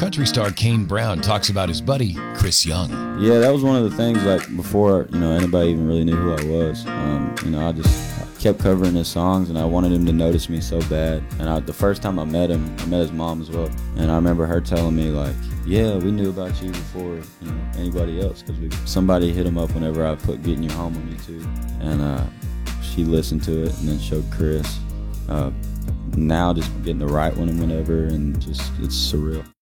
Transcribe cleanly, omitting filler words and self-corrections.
Country star Kane Brown talks about his buddy, Chris Young. Yeah, that was one of the things, like, before, anybody even really knew who I was. I just kept covering his songs, and I wanted him to notice me so bad. And the first time I met him, I met his mom as well. And I remember her telling me, like, yeah, we knew about you before anybody else, because somebody hit him up whenever I put Getting You Home on YouTube. And she listened to it and then showed Chris. Now just getting to write one and whenever, and just, it's surreal.